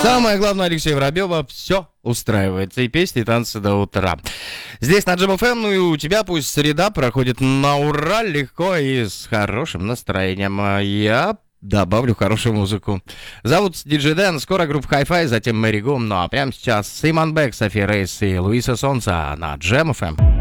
Самое главное, Алексея Воробьева все устраивает. И песни, и танцы до утра. Здесь на Джем ФМ, ну и у тебя пусть среда проходит на ура, легко и с хорошим настроением. Я добавлю хорошую музыку. Зовут Диджей Дэн, скоро группа Hi-Fi, затем Мэри Гум. Ну а прямо сейчас Симон Бек, София Рейс и Луиса Солнца на Джем ФМ.